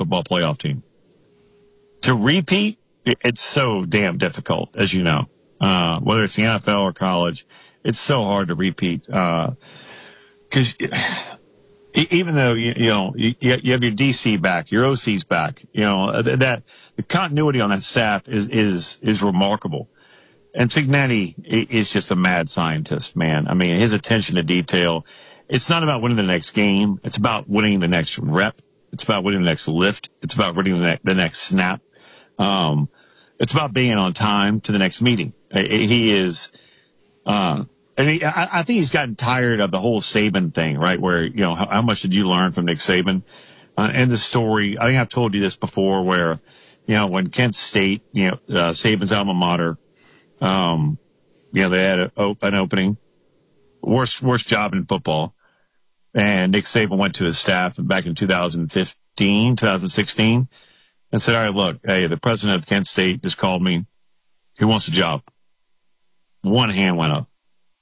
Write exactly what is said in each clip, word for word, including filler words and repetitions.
football playoff team. To repeat, it's so damn difficult, as you know. Uh, whether it's the N F L or college, it's so hard to repeat. Uh, cause even though, you, you know, you, you have your D C back, your O C's back, you know, that the continuity on that staff is, is, is remarkable. And Cignetti is just a mad scientist, man. I mean, his attention to detail. It's not about winning the next game. It's about winning the next rep. It's about winning the next lift. It's about winning the, ne- the next snap. Um, it's about being on time to the next meeting. He is, uh, and he, I, I think he's gotten tired of the whole Saban thing, right? Where, you know, how, how much did you learn from Nick Saban? Uh, and the story, I think I've told you this before, where, you know, when Kent State, you know, uh, Saban's alma mater, Um, you know, they had a, an opening, worst, worst job in football. And Nick Saban went to his staff back in two thousand fifteen, two thousand sixteen and said, all right, look, hey, the president of Kent State just called me. He wants a job. One hand went up.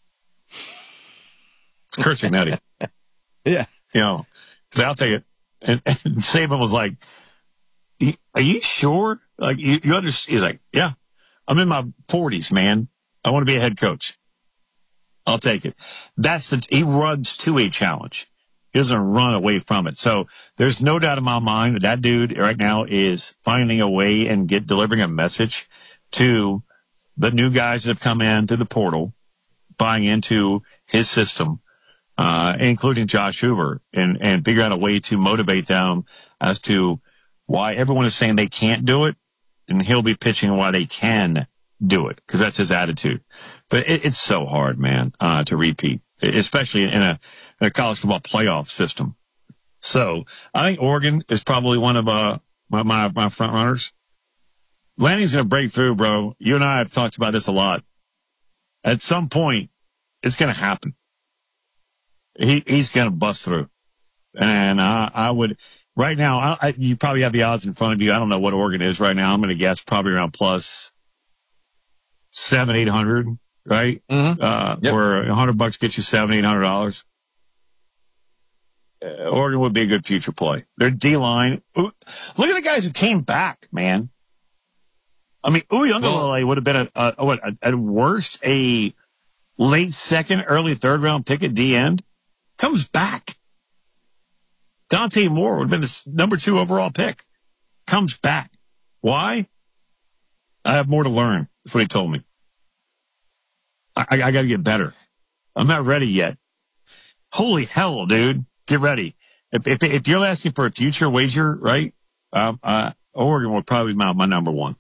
It's Curt Cignetti. Yeah. You know, so I'll take it. And, and Saban was like, are you sure? Like, you, you understand? He's like, yeah. I'm in my forties, man. I want to be a head coach. I'll take it. That's the, he runs to a challenge. He doesn't run away from it. So there's no doubt in my mind that that dude right now is finding a way and get delivering a message to the new guys that have come in through the portal, buying into his system, uh, including Josh Hoover, and, and figure out a way to motivate them as to why everyone is saying they can't do it. And he'll be pitching why they can do it, because that's his attitude. But it, it's so hard, man, uh, to repeat, especially in a, in a college football playoff system. So I think Oregon is probably one of uh, my, my, my front runners. Lanning's going to break through, bro. You and I have talked about this a lot. At some point, it's going to happen. He, he's going to bust through. And I, I would... Right now, I, I, you probably have the odds in front of you. I don't know what Oregon is right now. I'm going to guess probably around plus seven, eight hundred, right? Mm-hmm. Uh, yep. Where a hundred bucks gets you seven, eight hundred dollars. Uh, Oregon would be a good future play. Their D line. Look at the guys who came back, man. I mean, Uiagalelei would have been a, a what at worst a late second, early third round pick at D end. Comes back. Dante Moore would have been the number two overall pick. Comes back. Why? I have more to learn. That's what he told me. I, I, I got to get better. I'm not ready yet. Holy hell, dude. Get ready. If, if, if you're asking for a future wager, right, um, uh, Oregon would probably be my, my number one.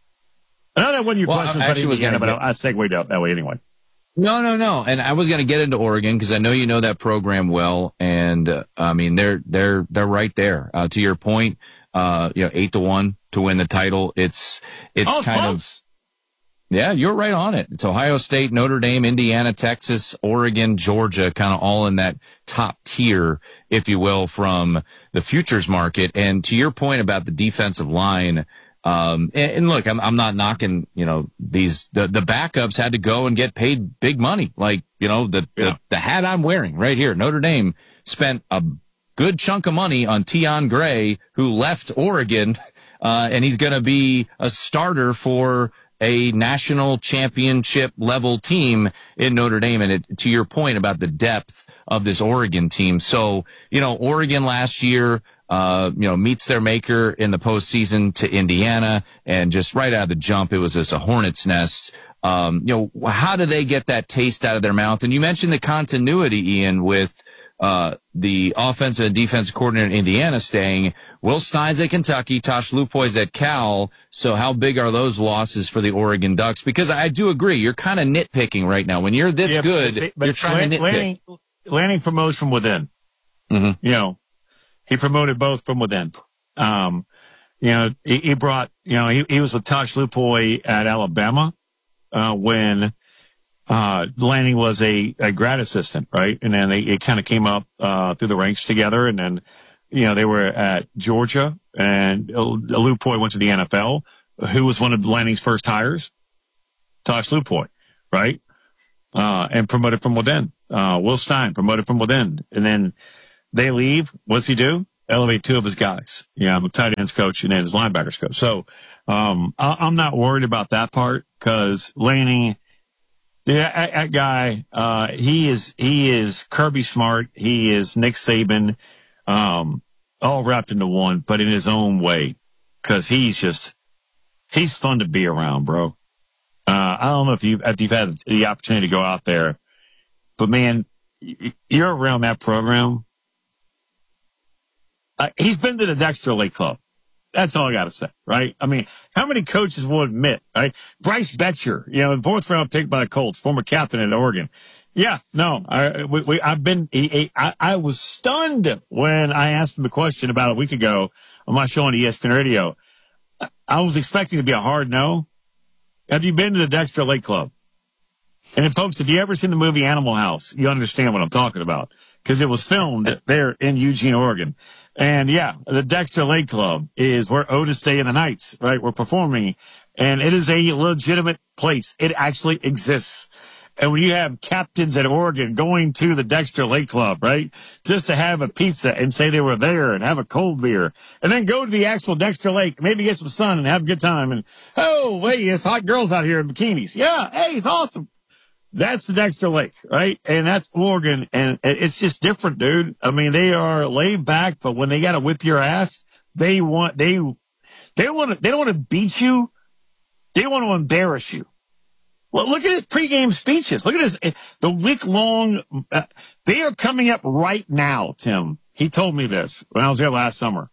I know that wasn't your well, question, I, but, was Indiana, gonna but I, I segued out that way anyway. No, no, no. And I was going to get into Oregon because I know you know that program well. And, uh, I mean, they're, they're, they're right there. Uh, to your point, uh, you know, eight to one to win the title. It's, it's oh, kind close. of, yeah, you're right on it. It's Ohio State, Notre Dame, Indiana, Texas, Oregon, Georgia, kind of all in that top tier, if you will, from the futures market. And to your point about the defensive line, Um, and, and look, I'm, I'm not knocking, you know, these, the, the backups had to go and get paid big money. Like, you know, the, yeah. the, the hat I'm wearing right here, Notre Dame spent a good chunk of money on Tion Gray, who left Oregon, uh, and he's going to be a starter for a national championship level team in Notre Dame. And it, to your point about the depth of this Oregon team. So, you know, Oregon last year, Uh, you know, meets their maker in the postseason to Indiana, and just right out of the jump, it was just a hornet's nest. Um, you know, how do they get that taste out of their mouth? And you mentioned the continuity, Ian, with uh the offensive and defensive coordinator in Indiana staying. Will Stein's at Kentucky, Tosh Lupoy's at Cal. So how big are those losses for the Oregon Ducks? Because I do agree, you're kind of nitpicking right now. When you're this yeah, good, but, but you're trying to nitpick. Lanning, Lanning promotes from within. Mm-hmm. You know. He promoted both from within. Um, you know, he, he brought, you know, he, he was with Tosh Lupoy at Alabama, uh, when, uh, Lanning was a, a grad assistant, right? And then they, it kind of came up, uh, through the ranks together. And then, you know, they were at Georgia, and Lupoy went to the N F L. Who was one of Lanning's first hires? Tosh Lupoy, right? Uh, and promoted from within. Uh, Will Stein promoted from within. And then, they leave. What's he do? elevate two of his guys. Yeah, I'm a tight ends coach and then his linebackers coach. So um, I, I'm not worried about that part because Lanning, yeah, that, that guy, uh, he is he is Kirby Smart. He is Nick Saban, um, all wrapped into one, but in his own way because he's just he's fun to be around, bro. Uh, I don't know if you if you've had the opportunity to go out there, but man, you're around that program. Uh, he's been to the Dexter Lake Club. That's all I got to say, right? I mean, how many coaches will admit, right? Bryce Betcher, you know, fourth round pick by the Colts, former captain at Oregon. Yeah, no, I, we, we, I've been, he, he, I, I was stunned when I asked him the question about a week ago on my show on E S P N Radio. I, I was expecting it to be a hard no. Have you been to the Dexter Lake Club? And then, folks, if you ever seen the movie Animal House, you understand what I'm talking about because it was filmed there in Eugene, Oregon. And yeah, the Dexter Lake Club is where Otis Day and the Knights, right, were performing. And it is a legitimate place. It actually exists. And when you have captains at Oregon going to the Dexter Lake Club, right, just to have a pizza and say they were there and have a cold beer and then go to the actual Dexter Lake, maybe get some sun and have a good time. And, oh, wait, it's hot girls out here in bikinis. Yeah, hey, it's awesome. That's the Dexter Lake, right? And that's Oregon. And it's just different, dude. I mean, they are laid back, but when they got to whip your ass, they want, they, they want to, they don't want to beat you. They want to embarrass you. Well, look at his pregame speeches. Look at his, the week long, uh, they are coming up right now, Tim. He told me this when I was there last summer.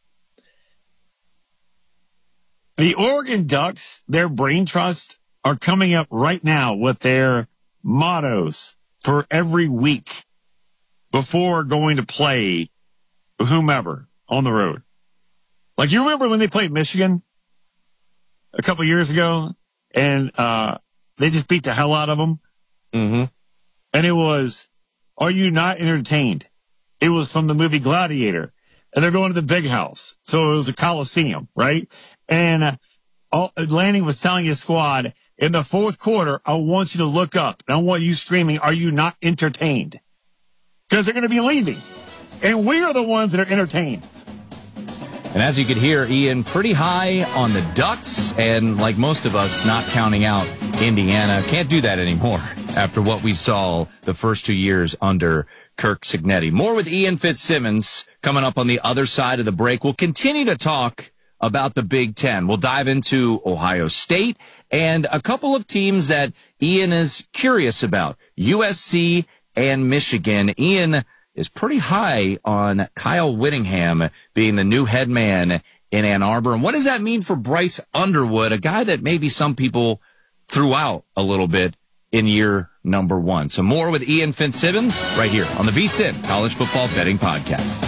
The Oregon Ducks, their brain trust, are coming up right now with their mottos for every week before going to play whomever on the road. Like, you remember when they played Michigan a couple years ago and uh they just beat the hell out of them? Mm-hmm. And it was, are you not entertained? It was from the movie Gladiator. And they're going to the big house. So it was a Coliseum, right? And uh, all, Lanning was telling his squad, in the fourth quarter, I want you to look up. And I want you screaming, are you not entertained? Because they're going to be leaving. And we are the ones that are entertained. And as you could hear, Ian, pretty high on the Ducks. And like most of us, not counting out Indiana. Can't do that anymore after what we saw the first two years under Kirk Cignetti. More with Ian Fitzsimmons coming up on the other side of the break. We'll continue to talk about the Big Ten. We'll dive into Ohio State and a couple of teams that Ian is curious about, U S C and Michigan. Ian is pretty high on Kyle Whittingham being the new head man in Ann Arbor. And what does that mean for Bryce Underwood, a guy that maybe some people threw out a little bit in year number one? So more with Ian Fitzsimmons right here on the V S I N College Football Betting Podcast.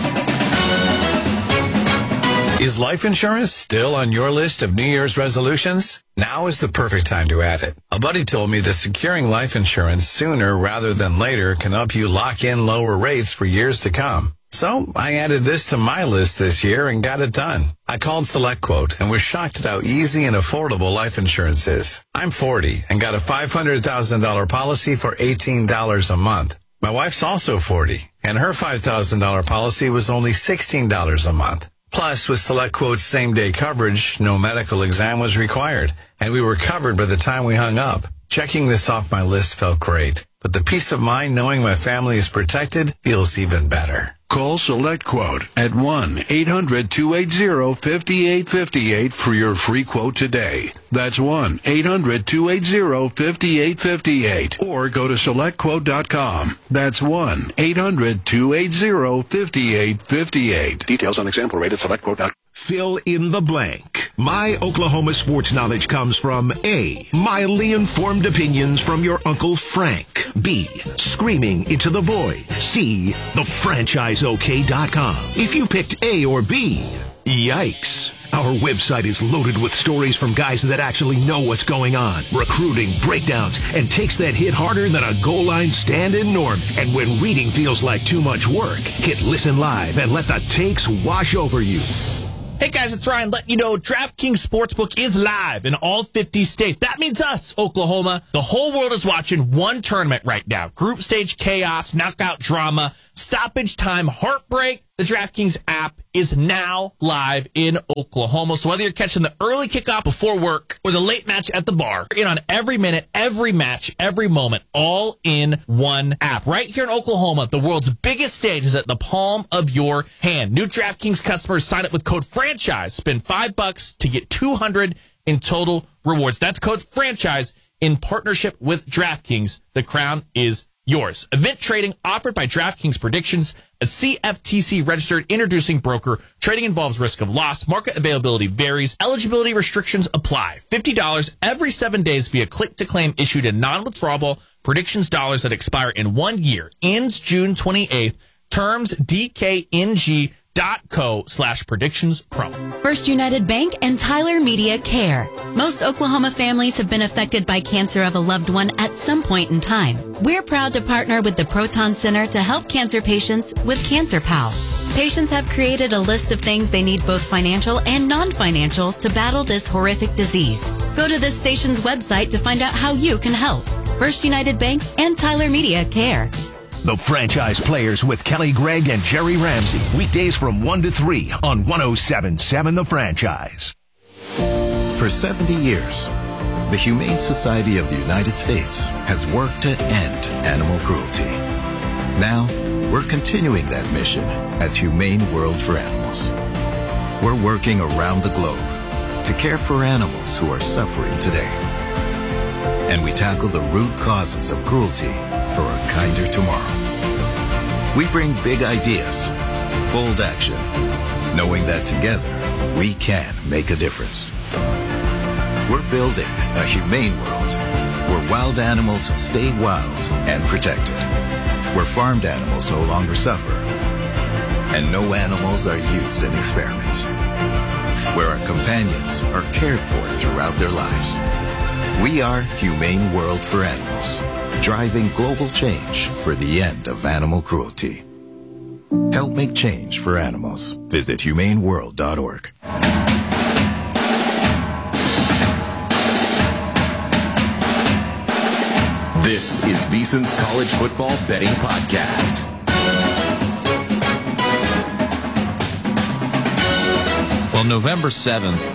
Is life insurance still on your list of New Year's resolutions? Now is the perfect time to add it. A buddy told me that securing life insurance sooner rather than later can help you lock in lower rates for years to come. So I added this to my list this year and got it done. I called SelectQuote and was shocked at how easy and affordable life insurance is. I'm forty and got a five hundred thousand dollars policy for eighteen dollars a month. My wife's also forty and her five thousand dollars policy was only sixteen dollars a month. Plus, with SelectQuote's same-day coverage, no medical exam was required, and we were covered by the time we hung up. Checking this off my list felt great, but the peace of mind knowing my family is protected feels even better. Call SelectQuote at one eight hundred two eight zero five eight five eight for your free quote today. That's one eight hundred two eight zero five eight five eight. Or go to select quote dot com. That's one eight hundred two eight zero five eight five eight. Details on example rate at select quote dot com. Fill in the blank. My Oklahoma sports knowledge comes from A, mildly informed opinions from your Uncle Frank. B, screaming into the void. C, the franchise O K dot com. If you picked A or B, yikes. Our website is loaded with stories from guys that actually know what's going on, recruiting, breakdowns, and takes that hit harder than a goal line stand-in norm. And when reading feels like too much work, hit listen live and let the takes wash over you. Hey guys, it's Ryan letting you know DraftKings Sportsbook is live in all fifty states. That means us, Oklahoma. The whole world is watching one tournament right now. Group stage chaos, knockout drama, stoppage time, heartbreak, The DraftKings app is now live in Oklahoma. So whether you're catching the early kickoff before work or the late match at the bar, you're in on every minute, every match, every moment, all in one app. Right here in Oklahoma, the world's biggest stage is at the palm of your hand. New DraftKings customers sign up with code FRANCHISE. Spend five bucks to get two hundred in total rewards. That's code FRANCHISE in partnership with DraftKings. The crown is yours. Event trading offered by DraftKings Predictions, a C F T C registered introducing broker. Trading involves risk of loss. Market availability varies. Eligibility restrictions apply. fifty dollars every seven days via click to claim issued in non-withdrawable Predictions dollars that expire in one year. Ends June twenty-eighth. Terms D K N G dot co slash predictions promo. First United Bank and Tyler Media Care. Most Oklahoma families have been affected by cancer of a loved one at some point in time. We're proud to partner with the Proton Center to help cancer patients with Cancer Pals. Patients have created a list of things they need, both financial and non-financial, to battle this horrific disease. Go to this station's website to find out how you can help. First United Bank and Tyler Media Care. The Franchise Players with Kelly Gregg and Jerry Ramsey. Weekdays from one to three on one oh seven point seven The Franchise. For seventy years, the Humane Society of the United States has worked to end animal cruelty. Now, we're continuing that mission as Humane World for Animals. We're working around the globe to care for animals who are suffering today. And we tackle the root causes of cruelty for a kinder tomorrow. We bring big ideas, bold action, knowing that together we can make a difference. We're building a humane world where wild animals stay wild and protected, where farmed animals no longer suffer, and no animals are used in experiments, where our companions are cared for throughout their lives. We are Humane World for Animals, driving global change for the end of animal cruelty. Help make change for animals. Visit humane world dot org. This is VSiN's College Football Betting Podcast. Well, November seventh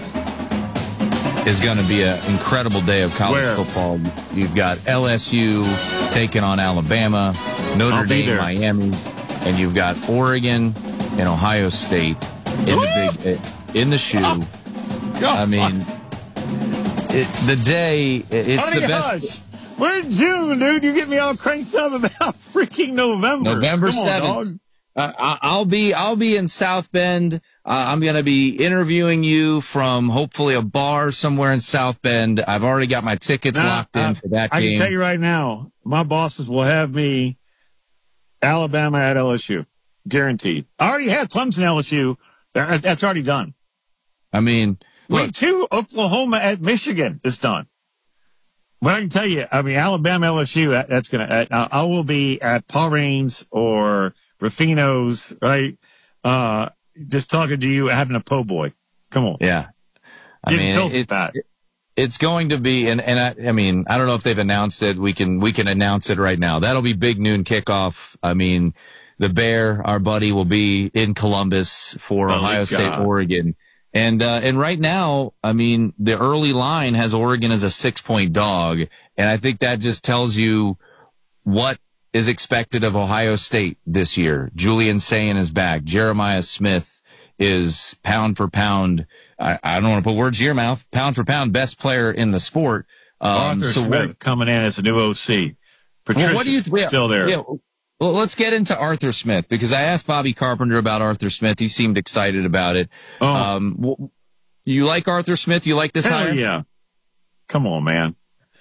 is going to be an incredible day of college Where? football. You've got L S U taking on Alabama, Notre I'll be Dame, there. Miami, and you've got Oregon and Ohio State in the big in the shoe. I mean, it, the day it's Honey, the best. hush. We're in June, dude. You get me all cranked up about freaking November. November Come on, seventh. dog. Uh, I- I'll be I'll be in South Bend. Uh, I'm going to be interviewing you from hopefully a bar somewhere in South Bend. I've already got my tickets Now, locked in I- for that I game. can tell you right now, my bosses will have me Alabama at L S U, guaranteed. I already had Clemson L S U. That- That's already done. I mean, look, Week two, Oklahoma at Michigan is done. But I can tell you, I mean, Alabama L S U, that- that's going to, I, I will be at Paul Raines or Ruffino's, right? Uh, just talking to you, having a po' boy. Come on. yeah. I Getting mean, filthy it, fat. it- it's going to be, and, and I, I mean, I don't know if they've announced it. We can, we can announce it right now. That'll be big noon kickoff. I mean, the Bear, our buddy, will be in Columbus for Holy Ohio State, God. Oregon. And, uh, and right now, I mean, the early line has Oregon as a six point dog. And I think that just tells you what is expected of Ohio State this year. Julian Sayin is back. Jeremiah Smith is pound for pound. I, I don't want to put words in your mouth. Pound for pound, best player in the sport. Um, Arthur so Smith what, coming in as a new O C. Patricia well, what do you th- yeah, still there. Yeah, well, let's get into Arthur Smith because I asked Bobby Carpenter about Arthur Smith. He seemed excited about it. Oh. Um, w- you like Arthur Smith? You like this Hell hire? yeah. Come on, man.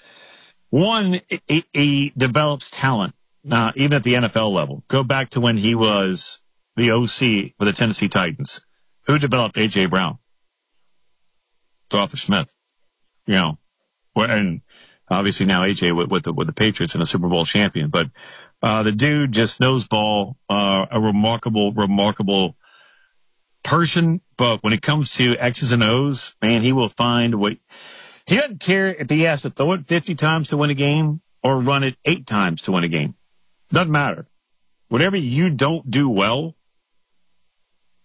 One, he, he develops talent, uh, even at the N F L level. Go back to when he was the O C for the Tennessee Titans. Who developed A J. Brown? It's Arthur Smith. You know, well, and obviously now A J with, with the with the Patriots and a Super Bowl champion. But uh, the dude just knows ball. Uh, a remarkable, remarkable person. But when it comes to X's and O's, man, he will find what. He doesn't care if he has to throw it fifty times to win a game or run it eight times to win a game. Doesn't matter. Whatever you don't do well,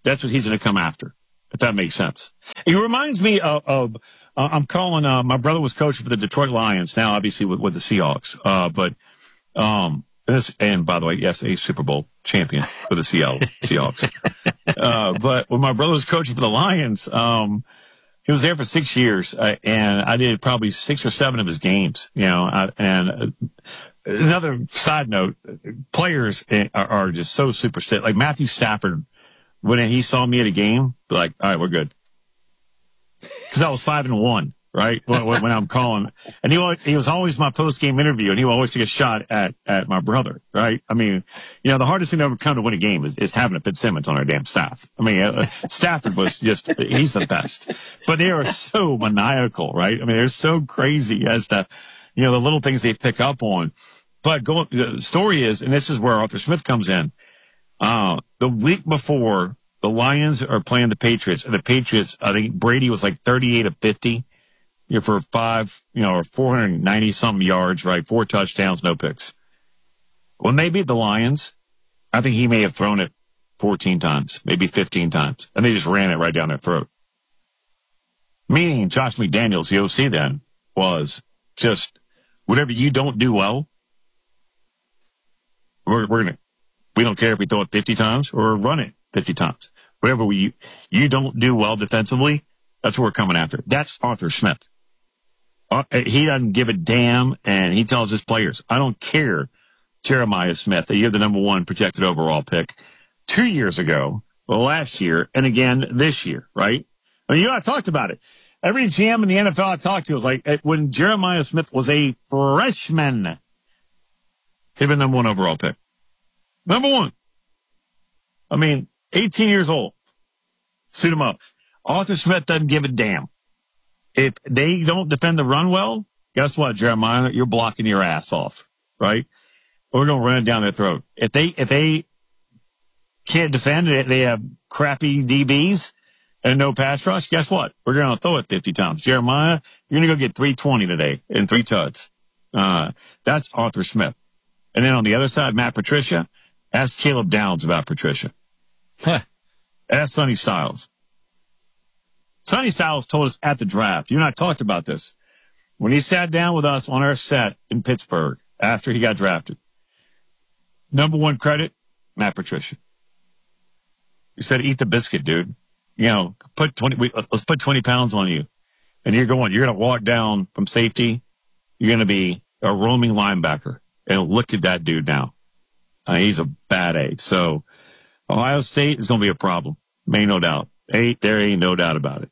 That's what he's going to come after, if that makes sense. He reminds me of, of uh, I'm calling, uh, my brother was coaching for the Detroit Lions, now obviously with, with the Seahawks. Uh, but, um, this, and by the way, yes, a Super Bowl champion for the Seattle Seahawks. Uh, but when my brother was coaching for the Lions, um, he was there for six years, uh, and I did probably six or seven of his games, you know, I, and uh, another side note, players are, are just so superstitious. Like Matthew Stafford, when he saw me at a game, like, all right, we're good. Cause I was five and one, right? When, when I'm calling, and he, he was always my post game interview, and he would always take a shot at, at my brother, right? I mean, you know, the hardest thing to overcome to win a game is, is having a Fitzsimmons on our damn staff. I mean, uh, Stafford was just, he's the best, but they are so maniacal, right? I mean, they're so crazy as to, you know, the little things they pick up on. But go, the story is, and this is where Arthur Smith comes in. Uh, the week before, the Lions are playing the Patriots, and the Patriots, I think Brady was like thirty-eight of fifty, you know, for five, you know, or four hundred ninety something yards, right? Four touchdowns, no picks. When they beat the Lions, I think he may have thrown it fourteen times, maybe fifteen times, and they just ran it right down their throat. Meaning Josh McDaniels, the O C then, was just, whatever you don't do well, we're, we're going to, we don't care if we throw it fifty times or run it fifty times. Whatever we, you don't do well defensively, that's what we're coming after. That's Arthur Smith. Uh, he doesn't give a damn, and he tells his players, I don't care, Jeremiah Smith, that you're the number one projected overall pick two years ago, well, last year, and again this year, right? I mean, you know, I talked about it. Every G M in the N F L I talked to was like, when Jeremiah Smith was a freshman, he'd been number one overall pick. Number one. I mean, eighteen years old. Suit him up. Arthur Smith doesn't give a damn. If they don't defend the run well, guess what, Jeremiah? You're blocking your ass off, right? We're going to run it down their throat. If they, if they can't defend it, they have crappy D Bs and no pass rush, guess what? We're going to throw it fifty times. Jeremiah, you're going to go get three twenty today in three tuds. Uh, that's Arthur Smith. And then on the other side, Matt Patricia, ask Caleb Downs about Patricia. Huh. Ask Sonny Styles. Sonny Styles told us at the draft, you and I talked about this, when he sat down with us on our set in Pittsburgh after he got drafted. Number one credit, Matt Patricia. He said, eat the biscuit, dude. You know, put twenty, we, let's put twenty pounds on you. And you're going, you're going to walk down from safety. You're going to be a roaming linebacker. And look at that dude now. Uh, he's a bad egg. So Ohio State is going to be a problem. May no doubt. Ain't, there ain't no doubt about it.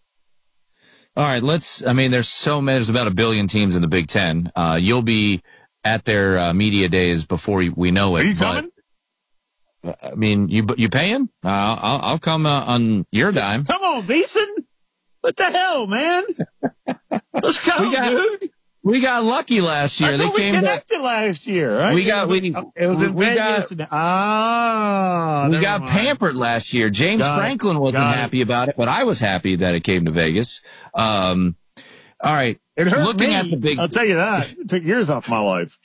All right, let's, I mean, there's so many, there's about a billion teams in the Big Ten. Uh, you'll be at their uh, media days before we know it. Are you but, coming? I mean, you you paying? Uh, I'll, I'll come uh, on your dime. Come on, Beeson. What the hell, man? Let's go, we got, dude. We got lucky last year. I they we came connected to, last year, right? We got we. It was in we Vegas. got, ah, we got mind. pampered last year. James got Franklin it. wasn't got happy it. about it, but I was happy that it came to Vegas. Um, all right, It hurt looking me. at the big. I'll tell you that. It took years off my life.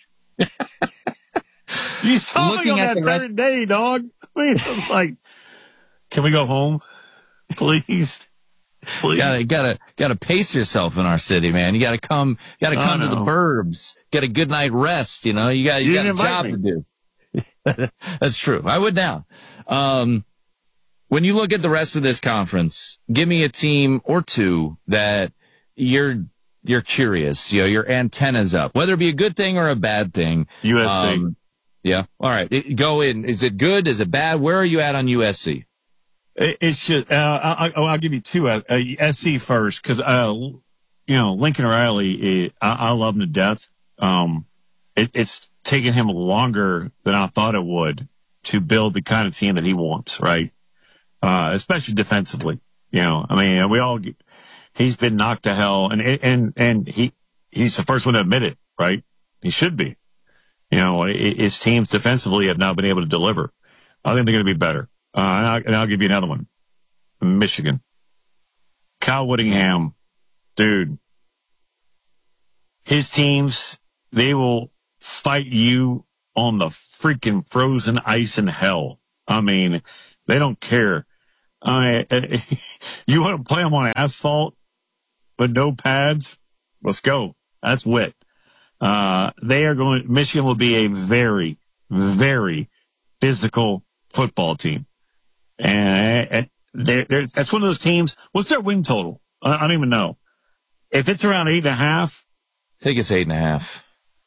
You saw Looking me on at that the rest- third day, dog. I mean, it was like, can we go home, please? Please. Gotta, gotta, gotta pace yourself in our city, man. You gotta come, gotta come to the burbs, get a good night rest. You know, you got, you, You got a didn't job invite to do. That's true. I would now. Um, when you look at the rest of this conference, give me a team or two that you're, you're curious, you know, your antennas up, whether it be a good thing or a bad thing. U S C. Um, yeah. All right. It, go in. Is it good? Is it bad? Where are you at on U S C? It, it's just, uh, I, I, I'll give you two, uh, uh, S C first, cause, uh, you know, Lincoln Riley, it, I, I love him to death. Um, it, it's taken him longer than I thought it would to build the kind of team that he wants, right? Uh, especially defensively. You know, I mean, we all, he's been knocked to hell, and, and, and he, he's the first one to admit it, right? He should be. You know, his teams defensively have not been able to deliver. I think they're going to be better. Uh, and, I'll, and I'll give you another one. Michigan. Kyle Whittingham, dude. His teams, they will fight you on the freaking frozen ice in hell. I mean, they don't care. I, you want to play them on asphalt, but no pads? Let's go. That's wit. Uh, they are going, Michigan will be a very, very physical football team. And they're, they're, that's one of those teams. What's their win total? I, I don't even know. If it's around eight and a half. I think it's eight and a half.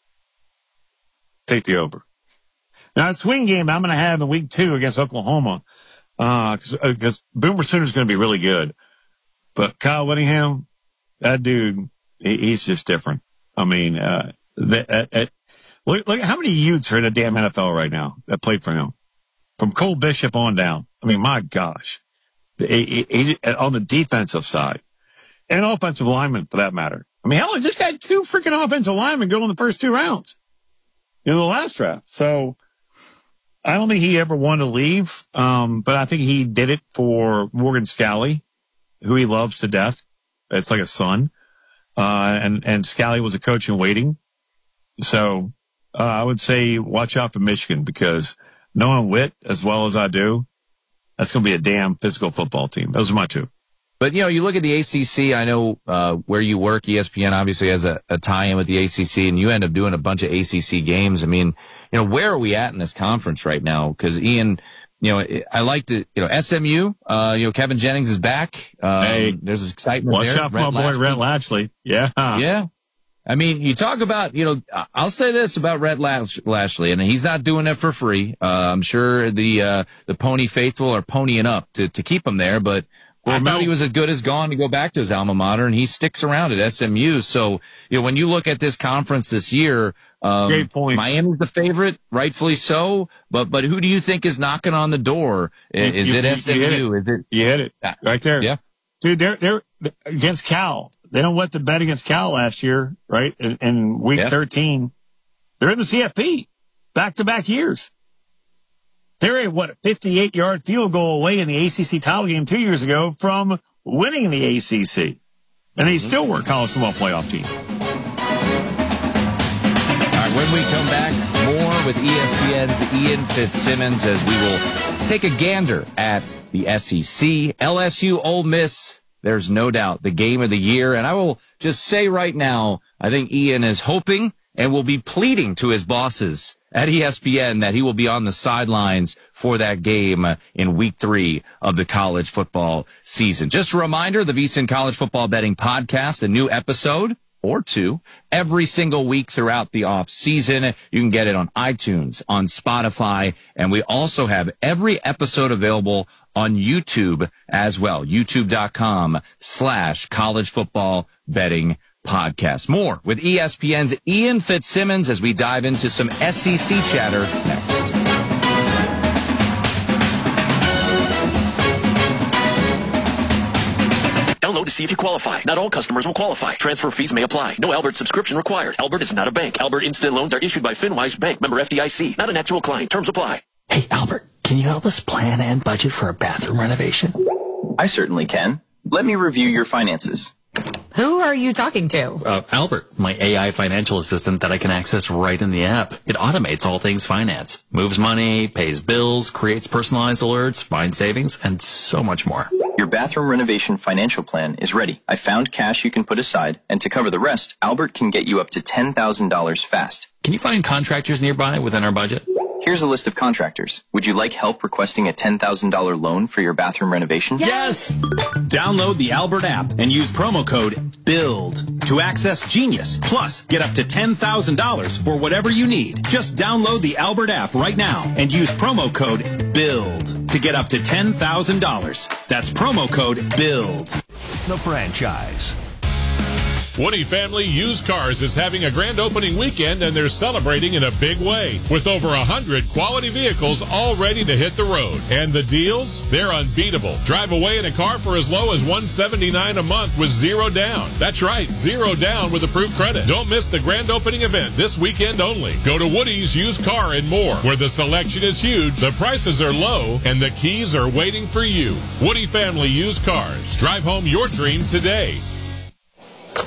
Take the over. Now, a swing game I'm going to have in week two against Oklahoma. Uh, cause, uh, cause Boomer Sooner's going to be really good. But Kyle Whittingham, that dude, he, he's just different. I mean, uh, the, uh, uh, look, look, how many Utes are in the damn N F L right now that played for him? From Cole Bishop on down. I mean, my gosh. He, he, he, on the defensive side. And offensive linemen, for that matter. I mean, hell, he just had two freaking offensive linemen go in the first two rounds in the last draft. So, I don't think he ever wanted to leave, um, but I think he did it for Morgan Scalley, who he loves to death. It's like a son. Uh, and, and Scalley was a coach in waiting. So, uh, I would say watch out for Michigan because knowing Witt as well as I do, that's going to be a damn physical football team. Those are my two. But, you know, you look at the A C C, I know uh where you work, E S P N obviously has a, a tie-in with the A C C, and you end up doing a bunch of A C C games. I mean, you know, where are we at in this conference right now? Because, Ian, you know, I like to, you know, S M U, uh, you know, Kevin Jennings is back. Um, hey, there's excitement watch there. out for my boy, Latchley. Rhett Latchley. Yeah. Yeah. I mean, you talk about, you know, I'll say this about Rhett Latchley, and he's not doing it for free. Uh, I'm sure the, uh, the Pony faithful are ponying up to, to keep him there, but well, I thought he was as good as gone to go back to his alma mater, and he sticks around at S M U. So, you know, when you look at this conference this year, um, great point. Miami's the favorite, rightfully so, but, but who do you think is knocking on the door? Is you, it you, S M U? You Is it? You hit it right there. Yeah. Dude, they're, they're against Cal. They don't wet the bet against Cal last year, right? In, in week yeah. thirteen. They're in the C F P back to back years. They're a, what, a fifty-eight yard field goal away in the A C C title game two years ago from winning the A C C. And they still were a college football playoff team. All right, when we come back, more with E S P N's Ian Fitzsimmons as we will take a gander at the S E C. L S U Ole Miss, there's no doubt, the game of the year. And I will just say right now, I think Ian is hoping and will be pleading to his bosses at E S P N that he will be on the sidelines for that game in week three of the college football season. Just a reminder, the VSiN College Football Betting Podcast, a new episode or two every single week throughout the off season. You can get it on iTunes, on Spotify, and we also have every episode available on YouTube as well. YouTube.com slash college football betting podcast. More with E S P N's Ian Fitzsimmons as we dive into some S E C chatter next. Download to see if you qualify. Not all customers will qualify. Transfer fees may apply. No Albert subscription required. Albert is not a bank. Albert Instant Loans are issued by FinWise Bank, member F D I C. Not an actual client. Terms apply. Hey, Albert, can you help us plan and budget for a bathroom renovation? I certainly can. Let me review your finances. Who are you talking to? Uh, Albert, my A I financial assistant that I can access right in the app. It automates all things finance, moves money, pays bills, creates personalized alerts, finds savings, and so much more. Your bathroom renovation financial plan is ready. I found cash you can put aside, and to cover the rest, Albert can get you up to ten thousand dollars fast. Can you find contractors nearby within our budget? Here's a list of contractors. Would you like help requesting a ten thousand dollars loan for your bathroom renovation? Yes! Download the Albert app and use promo code BUILD to access Genius. Plus, get up to ten thousand dollars for whatever you need. Just download the Albert app right now and use promo code BUILD to get up to ten thousand dollars. That's promo code BUILD. The franchise. Woody Family Used Cars is having a grand opening weekend, and they're celebrating in a big way with over one hundred quality vehicles all ready to hit the road. And the deals? They're unbeatable. Drive away in a car for as low as one hundred seventy-nine dollars a month with zero down. That's right, zero down with approved credit. Don't miss the grand opening event this weekend only. Go to Woody's Used Car and More, where the selection is huge, the prices are low, and the keys are waiting for you. Woody Family Used Cars. Drive home your dream today.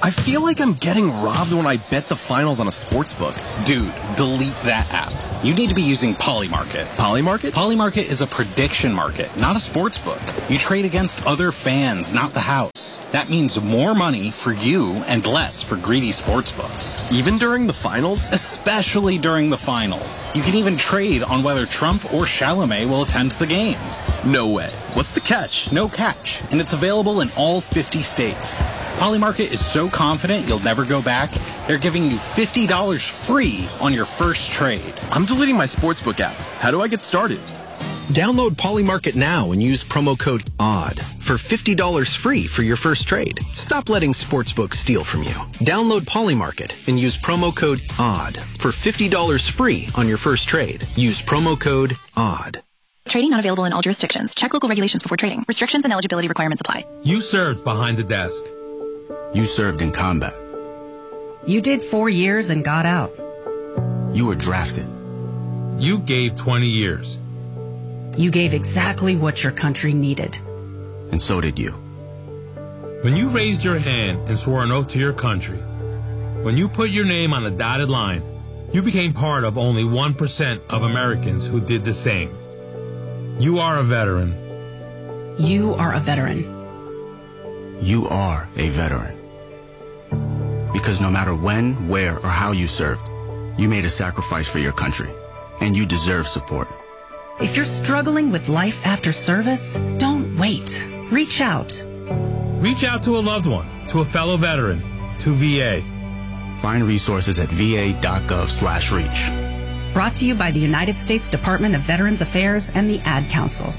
I feel like I'm getting robbed when I bet the finals on a sports book. Dude, delete that app. You need to be using Polymarket. Polymarket? Polymarket is a prediction market, not a sports book. You trade against other fans, not the house. That means more money for you and less for greedy sports books. Even during the finals? Especially during the finals. You can even trade on whether Trump or Chalamet will attend the games. No way. What's the catch? No catch. And it's available in all fifty states. Polymarket is so confident you'll never go back, they're giving you fifty dollars free on your first trade. I'm deleting my sportsbook app. How do I get started? Download Polymarket now and use promo code ODD for fifty dollars free for your first trade. Stop letting sportsbooks steal from you. Download Polymarket and use promo code ODD for fifty dollars free on your first trade. Use promo code ODD. Trading not available in all jurisdictions. Check local regulations before trading. Restrictions and eligibility requirements apply. You served behind the desk. You served in combat. You did four years and got out. You were drafted. You gave twenty years. You gave exactly what your country needed. And so did you. When you raised your hand and swore an oath to your country, when you put your name on the dotted line, you became part of only one percent of Americans who did the same. You are a veteran. You are a veteran. You are a veteran. Because no matter when, where, or how you served, you made a sacrifice for your country, and you deserve support. If you're struggling with life after service, don't wait. Reach out. Reach out to a loved one, to a fellow veteran, to V A. Find resources at va.gov slash reach. Brought to you by the United States Department of Veterans Affairs and the Ad Council.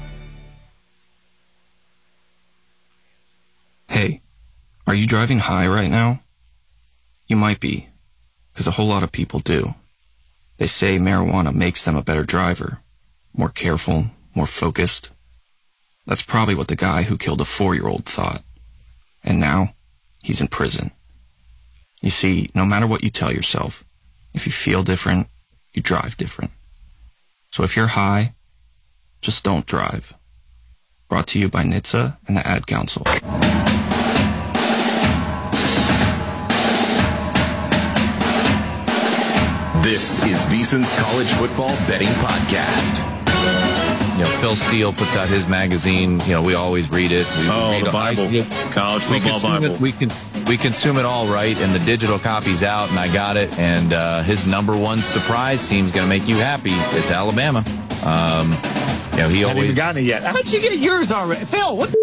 Hey, are you driving high right now? You might be, because a whole lot of people do. They say marijuana makes them a better driver, more careful, more focused. That's probably what the guy who killed a four-year-old thought. And now, he's in prison. You see, no matter what you tell yourself, if you feel different, you drive different. So if you're high, just don't drive. Brought to you by N H T S A and the Ad Council. This is VSiN's College Football Betting Podcast. You know, Phil Steele puts out his magazine. You know, we always read it. We oh, read the Bible. I, College Football we Bible. It, we, can, we consume it all, right? And the digital copy's out, and I got it. And uh, his number one surprise team's going to make you happy. It's Alabama. Um, you know, he I haven't always even gotten it yet. How'd you get yours already? Phil, what the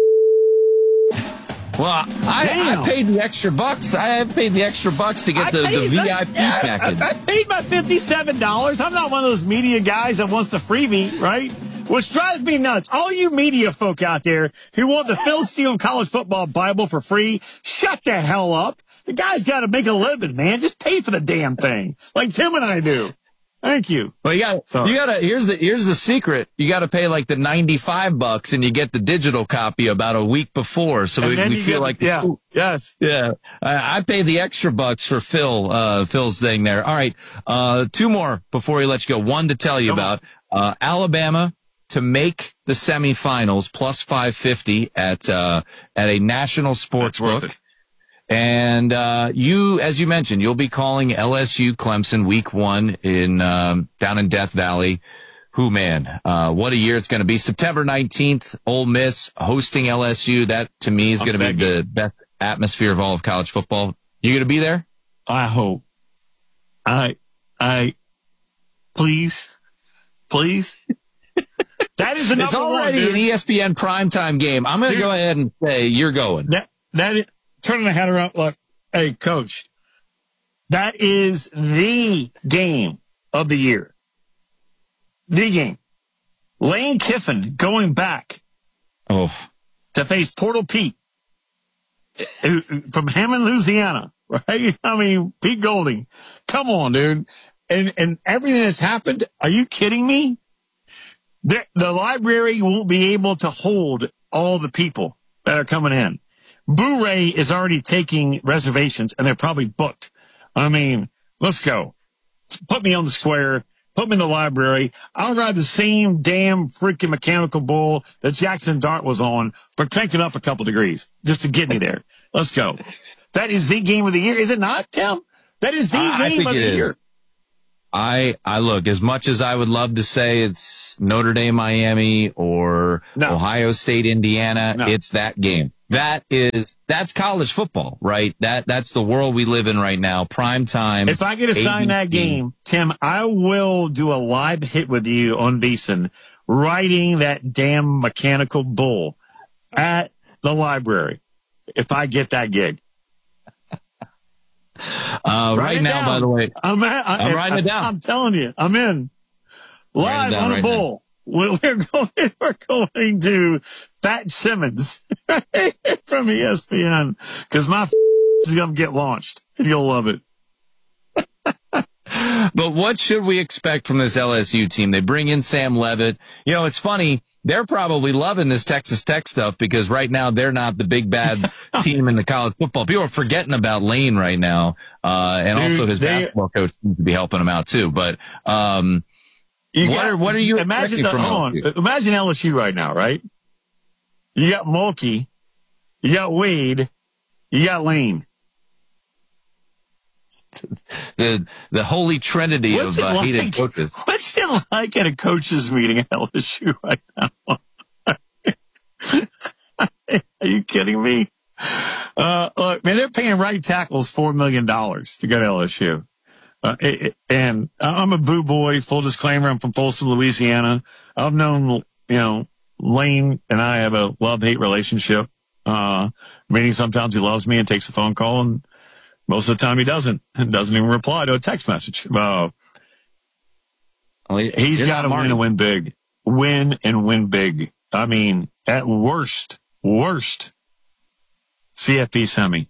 Well, I, I paid the extra bucks. I paid the extra bucks to get the, the V I P I, package. I, I paid my fifty-seven dollars. I'm not one of those media guys that wants the freebie, right? Which drives me nuts. All you media folk out there who want the Phil Steele College Football Bible for free, shut the hell up. The guy's got to make a living, man. Just pay for the damn thing, like Tim and I do. Thank you. Well, you got you got to here's the here's the secret. You got to pay like the ninety-five bucks, and you get the digital copy about a week before. So we, we feel like yeah, ooh, yes, yeah. I, I paid the extra bucks for Phil uh, Phil's thing there. All right, uh, two more before we let you go. One to tell you Come about uh, Alabama to make the semifinals plus five fifty at uh, at a national sports book. And, uh, you, as you mentioned, you'll be calling L S U Clemson week one in, um, down in Death Valley. Who, man, uh, what a year it's going to be. September nineteenth, Ole Miss hosting L S U. That, to me, is going to be the best atmosphere of all of college football. You going to be there? I hope. I, I, please, please. That is the number It's already one, an E S P N primetime game. I'm going to go ahead and say you're going. That, that is, turning the head around, look, hey, coach, that is the game of the year. The game. Lane Kiffin going back oh. to face Portal Pete from Hammond, Louisiana, right? I mean, Pete Golding. Come on, dude. And, and everything that's happened, are you kidding me? The, the library won't be able to hold all the people that are coming in. Boo Ray is already taking reservations, and they're probably booked. I mean, let's go. Put me on the square. Put me in the library. I'll ride the same damn freaking mechanical bull that Jackson Dart was on, but crank it up a couple degrees just to get me there. Let's go. That is the game of the year, is it not, Tim? That is the I, game I of the is. year. I, I look, as much as I would love to say it's Notre Dame, Miami or no. Ohio State, Indiana, no. it's that game. That is, that's college football, right? That, that's the world we live in right now. Prime time. If I get assigned that game, Tim, I will do a live hit with you on VSiN, riding that damn mechanical bull at the library. If I get that gig. Uh, right now, down. by the way, I'm, at, I, I'm writing I, it down. I'm telling you, I'm in live on a right bull. We're going, we're going to Pat Simmons from E S P N because my f- is going to get launched and you'll love it. But what should we expect from this L S U team? They bring in Sam Levitt. You know, it's funny. They're probably loving this Texas Tech stuff because right now they're not the big bad team in the college football. People are forgetting about Lane right now. Uh, and Dude, also his they, basketball coach seems to be helping him out too. But, um, you what got, are, what are you imagine expecting the, from hold on, imagine L S U right now, right? You got Mulkey, you got Wade, you got Lane. The, the holy trinity what's of uh, like, hated coaches. What's it like at a coaches meeting at L S U right now? Are you kidding me? Uh, look, man, they're paying right tackles four million dollars to go to L S U. Uh, it, it, and I'm a boo boy. Full disclaimer, I'm from Folsom, Louisiana. I've known, you know, Lane and I have a love-hate relationship. Uh, meaning sometimes he loves me and takes a phone call, and most of the time he doesn't, and doesn't even reply to a text message. Uh, well, he, he's got to win and win big. Win and win big. I mean, at worst, worst, C F P semi.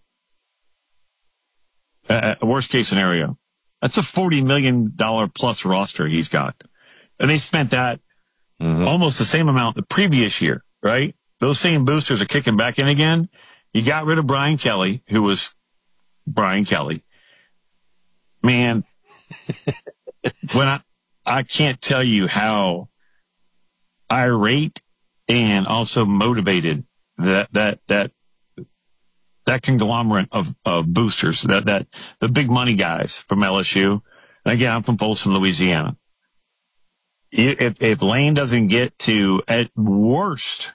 Uh, worst case scenario. That's a forty million dollars plus roster he's got. And they spent that mm-hmm. almost the same amount the previous year, right? Those same boosters are kicking back in again. You got rid of Brian Kelly, who was Brian Kelly. Man, when I, I can't tell you how irate and also motivated that, that, that, that conglomerate of, of boosters, that, that, the big money guys from L S U. And again, I'm from Folsom, Louisiana. If, if Lane doesn't get to, at worst,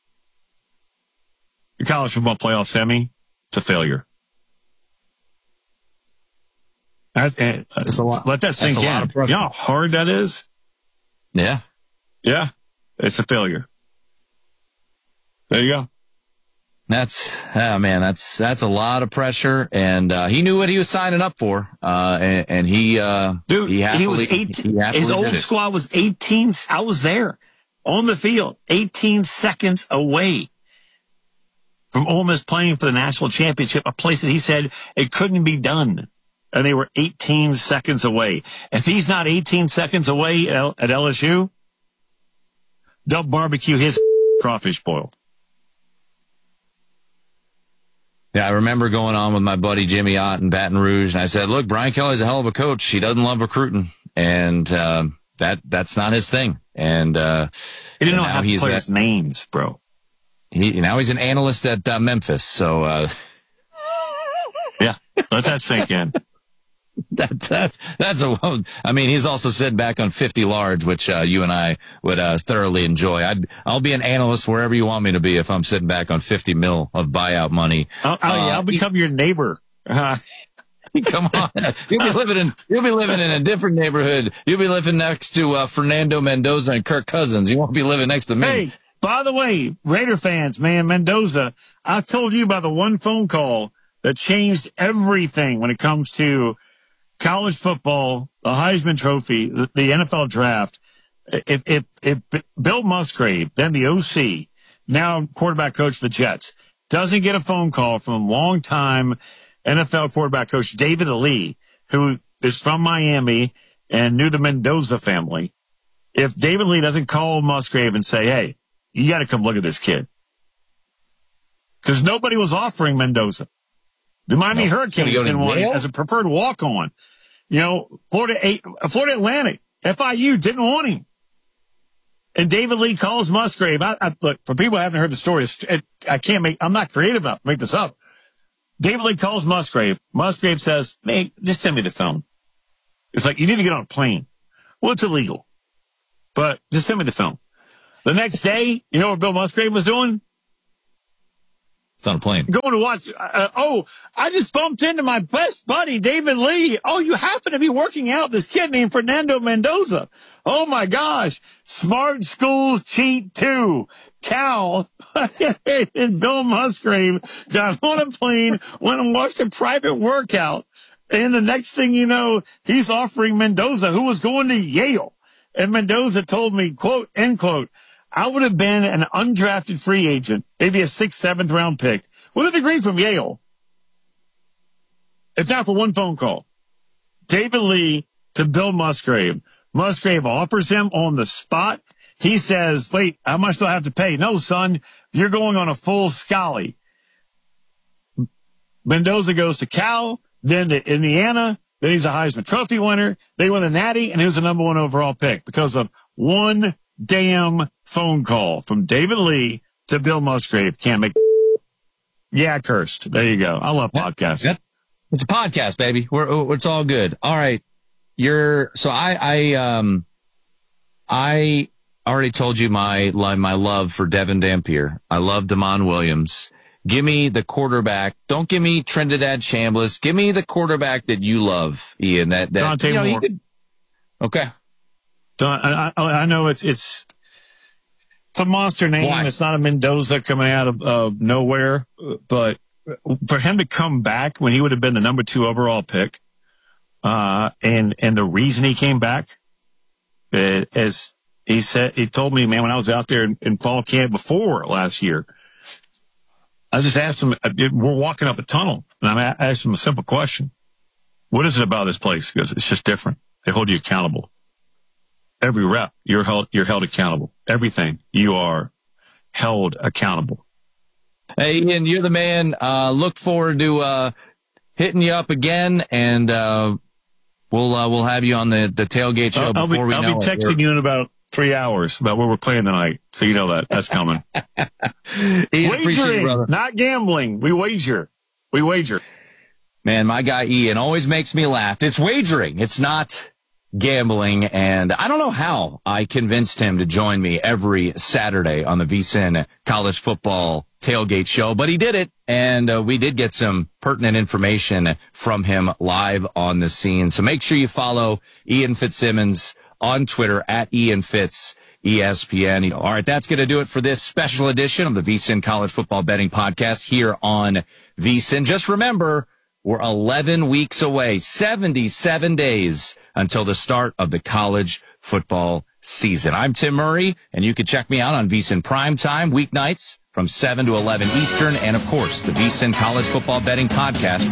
the college football playoff semi, it's a failure. That's, it's a lot. Let that sink in. You know how hard that is? Yeah. Yeah. It's a failure. There you go. That's, oh man, that's, that's a lot of pressure. And, uh, he knew what he was signing up for. Uh, and, and he, uh, dude, he, happily, he was eighteen. He his old squad was eighteen. I was there on the field, eighteen seconds away from Ole Miss playing for the national championship, a place that he said it couldn't be done. And they were eighteen seconds away. If he's not eighteen seconds away at L S U, they'll barbecue his crawfish boil. Yeah, I remember going on with my buddy Jimmy Ott in Baton Rouge, and I said, look, Brian Kelly's a hell of a coach. He doesn't love recruiting, and uh, that that's not his thing. And uh, he didn't know how to players' at, names, bro. He now he's an analyst at uh, Memphis, so uh, yeah, let that sink in. That, that's, that's a, I mean, he's also sitting back on fifty large, which, uh, you and I would, uh, thoroughly enjoy. I'd, I'll be an analyst wherever you want me to be if I'm sitting back on fifty mil of buyout money. Oh, oh uh, yeah, I'll become your neighbor. Uh, come on. You'll be living in, you'll be living in a different neighborhood. You'll be living next to, uh, Fernando Mendoza and Kirk Cousins. You won't be living next to me. Hey, by the way, Raider fans, man, Mendoza, I told you about the one phone call that changed everything when it comes to college football, the Heisman Trophy, the, the N F L draft. If, if, if Bill Musgrave, then the O C, now quarterback coach of the Jets, doesn't get a phone call from longtime N F L quarterback coach David Lee, who is from Miami and knew the Mendoza family, if David Lee doesn't call Musgrave and say, hey, you got to come look at this kid. Because nobody was offering Mendoza. The Miami no, Hurricanes didn't want him as a preferred walk-on. You know, Florida, Florida Atlantic, F I U didn't want him. And David Lee calls Musgrave. I, I, look, for people who haven't heard the story, it, I can't make, I'm not creative enough to make this up. David Lee calls Musgrave. Musgrave says, "Hey, just send me the film." It's like, you need to get on a plane. Well, it's illegal, but just send me the film. The next day, you know what Bill Musgrave was doing? It's on a plane. Going to watch. Uh, oh, I just bumped into my best buddy, David Lee. Oh, you happen to be working out this kid named Fernando Mendoza. Oh, my gosh. Smart schools cheat, too. Cal and Bill Musgrave got on a plane, went and watched a private workout. And the next thing you know, he's offering Mendoza, who was going to Yale. And Mendoza told me, quote, end quote, "I would have been an undrafted free agent, maybe a sixth, seventh round pick, with a degree from Yale. It's not for one phone call." David Lee to Bill Musgrave. Musgrave offers him on the spot. He says, "Wait, how much do I have to pay?" "No, son, you're going on a full Scully." Mendoza goes to Cal, then to Indiana. Then he's a Heisman Trophy winner. They win the Natty, and he was the number one overall pick because of one damn phone call from David Lee to Bill Musgrave. Can't make. Yeah, cursed. There you go. I love podcasts. Yep. It's a podcast, baby. We're, it's all good. All right. You're, so I, I, um, I already told you my, my love for Devin Dampier. I love Damon Williams. Give me the quarterback. Don't give me Trinidad Chambliss. Give me the quarterback that you love, Ian. That, that, Dante you know, Moore. Could, okay. I, I, I know it's, it's, it's a monster name. Why? It's not a Mendoza coming out of uh, nowhere, but for him to come back when he would have been the number two overall pick, uh, and, and the reason he came back, uh, as he said, he told me, man, when I was out there in, in fall camp before last year, I just asked him, we're walking up a tunnel, and I asked him a simple question. What is it about this place? Because it's just different. They hold you accountable. Every rep, you're held, you're held accountable. Everything, you are held accountable. Hey, Ian, you're the man. Uh, look forward to, uh, hitting you up again, and, uh, we'll, uh, we'll have you on the, the tailgate show I'll, before I'll be, we I'll know be texting it. you in about three hours about where we're playing tonight. So you know that. That's coming. Ian, Wagering, brother. not gambling. We wager. We wager. Man, my guy Ian always makes me laugh. It's wagering. It's not gambling. And I don't know how I convinced him to join me every Saturday on the VSiN College Football Tailgate Show, but he did it. And uh, we did get some pertinent information from him live on the scene. So make sure you follow Ian Fitzsimmons on Twitter at Ian Fitz E S P N. All right, that's going to do it for this special edition of the VSiN College Football Betting Podcast here on VSiN. Just remember, we're eleven weeks away, seventy-seven days until the start of the college football season. I'm Tim Murray, and you can check me out on VSiN Primetime weeknights from seven to eleven Eastern, and of course, the VSiN College Football Betting Podcast.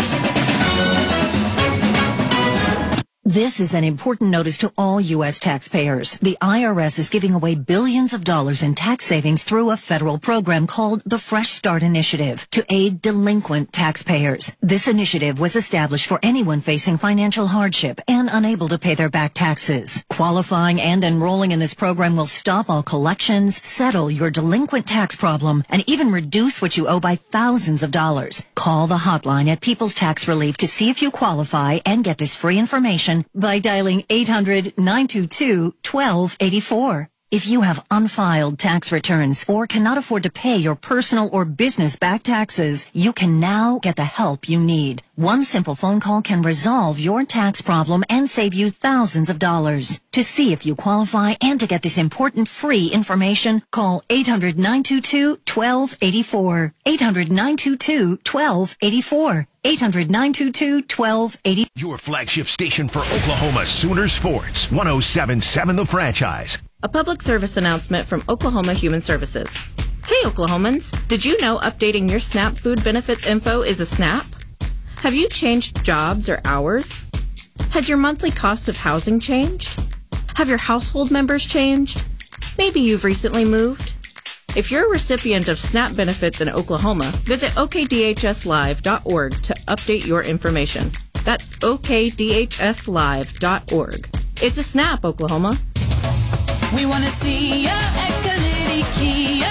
This is an important notice to all U S taxpayers. The I R S is giving away billions of dollars in tax savings through a federal program called the Fresh Start Initiative to aid delinquent taxpayers. This initiative was established for anyone facing financial hardship and unable to pay their back taxes. Qualifying and enrolling in this program will stop all collections, settle your delinquent tax problem, and even reduce what you owe by thousands of dollars. Call the hotline at People's Tax Relief to see if you qualify and get this free information by dialing eight hundred, nine two two, one two eight four. If you have unfiled tax returns or cannot afford to pay your personal or business back taxes, you can now get the help you need. One simple phone call can resolve your tax problem and save you thousands of dollars. To see if you qualify and to get this important free information, call eight hundred, nine two two, one two eight four. eight hundred, nine two two, one two eight four. eight hundred, nine two two, one two eight four. Your flagship station for Oklahoma Sooner Sports. one oh seven point seven The Franchise. A public service announcement from Oklahoma Human Services. Hey Oklahomans, did you know updating your SNAP food benefits info is a snap? Have you changed jobs or hours? Has your monthly cost of housing changed? Have your household members changed? Maybe you've recently moved? If you're a recipient of SNAP benefits in Oklahoma, visit O K D H S live dot org to update your information. That's O K D H S live dot org. It's a snap, Oklahoma. We want to see ya at Kalidi Kia. Hey, Corey.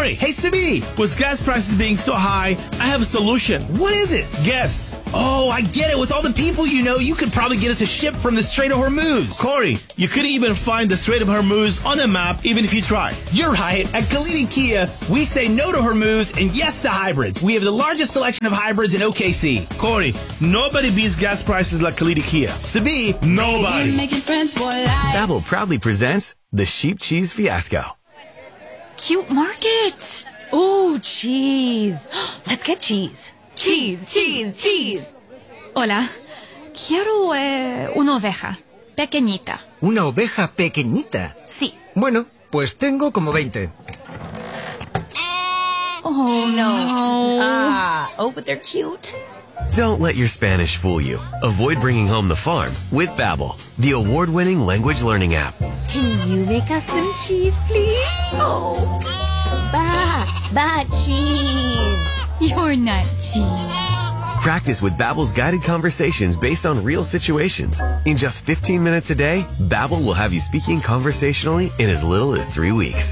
Corey, hey, Sabi. With gas prices being so high, I have a solution. What is it? Guess. Oh, I get it. With all the people you know, you could probably get us a ship from the Strait of Hormuz. Corey, you couldn't even find the Strait of Hormuz on a map, even if you tried. You're right. At Kalidi Kia, we say no to Hormuz and yes to hybrids. We have the largest selection of hybrids in O K C. Corey, nobody beats gas prices like Kalidi Kia. Sabi, nobody. Babbel proudly presents the Sheep Cheese Fiasco. Cute markets. Ooh, cheese. Let's get cheese. Cheese, cheese, cheese. Hola. Quiero eh, una oveja. Pequeñita. ¿Una oveja pequeñita? Sí. Bueno, pues tengo como veinte. Oh, no. Ah, oh, but they're cute. Don't let your Spanish fool you. Avoid bringing home the farm with Babbel, the award-winning language learning app. Can you make us some cheese, please? Oh, ba, ba cheese. You're not cheese. Practice with Babbel's guided conversations based on real situations. In just fifteen minutes a day, Babbel will have you speaking conversationally in as little as three weeks.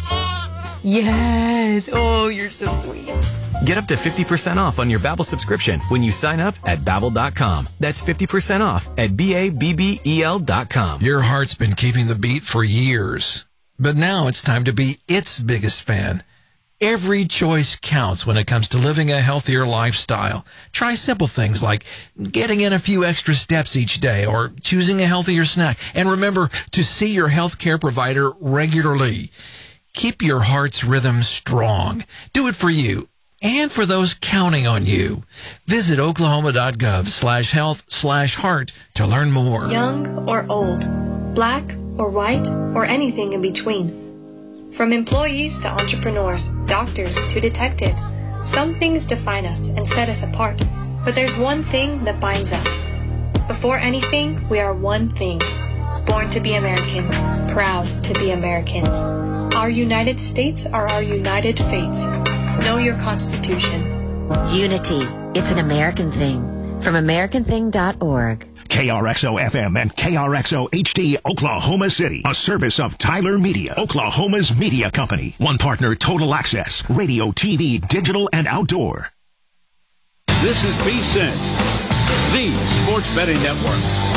Yes. Oh, you're so sweet. Get up to fifty percent off on your Babbel subscription when you sign up at Babbel dot com. That's fifty percent off at B A B B E L dot com. Your heart's been keeping the beat for years, but now it's time to be its biggest fan. Every choice counts when it comes to living a healthier lifestyle. Try simple things like getting in a few extra steps each day or choosing a healthier snack. And remember to see your healthcare provider regularly. Keep your heart's rhythm strong. Do it for you and for those counting on you. Visit oklahoma.gov slash health slash heart to learn more. Young or old, black or white, or anything in between. From employees to entrepreneurs, doctors to detectives, some things define us and set us apart. But there's one thing that binds us. Before anything, we are one thing. Born to be Americans, proud to be Americans. Our United States are our united fates. Know your Constitution. Unity. It's an American thing. From American thing dot org. K R X O F M and K R X O H D Oklahoma City, a service of Tyler Media, Oklahoma's media company. One partner, Total Access, radio, T V, digital, and outdoor. This is V S I N, the Sports Betting Network.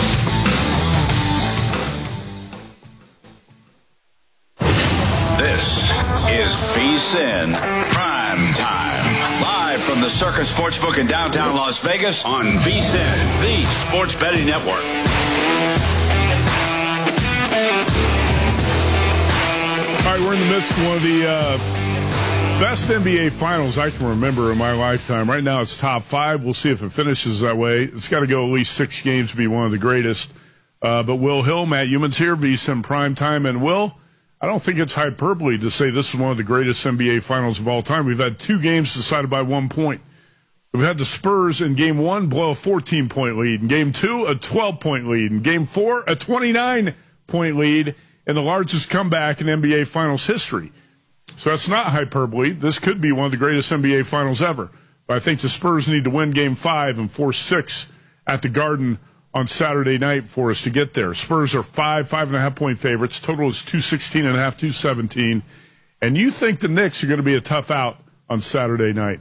This is V S I N Prime Time. Live from the Circus Sportsbook in downtown Las Vegas on V S I N, the Sports Betting Network. All right, we're in the midst of one of the uh, best N B A finals I can remember in my lifetime. Right now it's top five. We'll see if it finishes that way. It's got to go at least six games to be one of the greatest. Uh, but Will Hill, Matt Youmans here, V S I N Prime Time. And Will, I don't think it's hyperbole to say this is one of the greatest N B A finals of all time. We've had two games decided by one point. We've had the Spurs in game one blow a fourteen-point lead. In game two, a twelve-point lead. In game four, a twenty-nine-point lead, and the largest comeback in N B A finals history. So that's not hyperbole. This could be one of the greatest N B A finals ever. But I think the Spurs need to win game five and force six at the Garden on Saturday night for us to get there. Spurs are five, five and a half point favorites. Total is two sixteen and a half, two seventeen. And you think the Knicks are going to be a tough out on Saturday night?